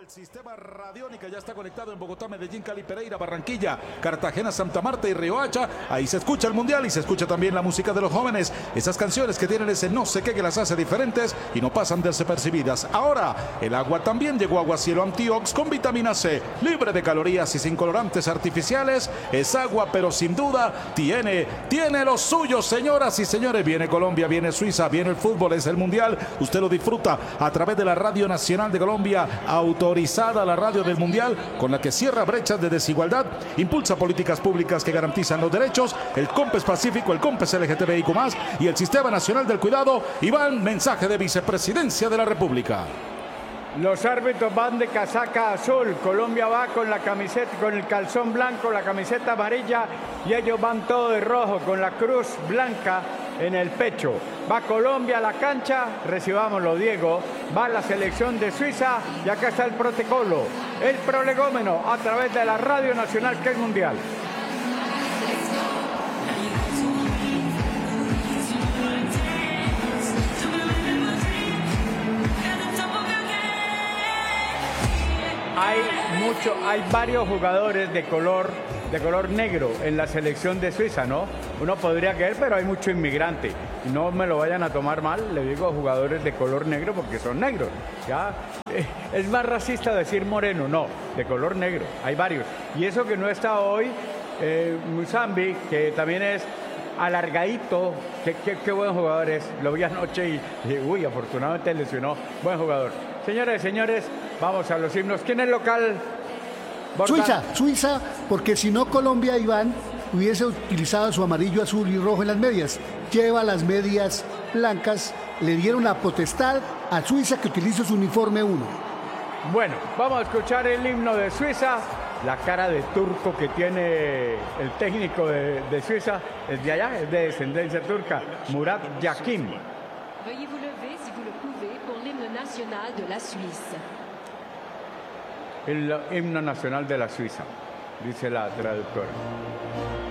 El sistema Radiónica ya está conectado en Bogotá, Medellín, Cali, Pereira, Barranquilla, Cartagena, Santa Marta y Riohacha. Ahí se escucha el mundial y se escucha también la música de los jóvenes. Esas canciones que tienen ese no sé qué que las hace diferentes y no pasan desapercibidas. Ahora, el agua también llegó, Aguacielo Antiox con vitamina C, libre de calorías y sin colorantes artificiales. Es agua, pero sin duda tiene lo suyo, señoras y señores. Viene Colombia, viene Suiza, viene el fútbol, es el mundial. Usted lo disfruta a través de la Radio Nacional de Colombia, autorizada la radio del mundial, con la que cierra brechas de desigualdad, impulsa políticas públicas que garantizan los derechos, el COMPES Pacífico, el COMPES LGTBIQ+, y el Sistema Nacional del Cuidado. Iván, mensaje de Vicepresidencia de la República. Los árbitros van de casaca azul, Colombia va con la camiseta, con el calzón blanco, la camiseta amarilla, y ellos van todo de rojo con la cruz blanca en el pecho. Va Colombia a la cancha, recibámoslo Diego, va la selección de Suiza y acá está el protocolo, el prolegómeno a través de la Radio Nacional, que es mundial. Hay varios jugadores de color negro en la selección de Suiza, ¿no? Uno podría creer, pero hay mucho inmigrante. Y no me lo vayan a tomar mal, le digo jugadores de color negro porque son negros. ¿Ya? Es más racista decir moreno, no, de color negro, hay varios. Y eso que no está hoy, Musambi, que también es alargadito, qué buen jugador es. Lo vi anoche y afortunadamente lesionó, buen jugador. Señores, señores, vamos a los himnos. ¿Quién es local? Suiza, porque si no Colombia, Iván, hubiese utilizado su amarillo, azul y rojo en las medias. Lleva las medias blancas, le dieron la potestad a Suiza que utilice su uniforme 1. Bueno, vamos a escuchar el himno de Suiza. La cara de turco que tiene el técnico de Suiza es de allá, es de descendencia turca, Murat Yakin. Veuillez vous lever si vous le pouvez pour l'hymne national de la Suisse. El himno nacional de la Suiza, dice la traductora.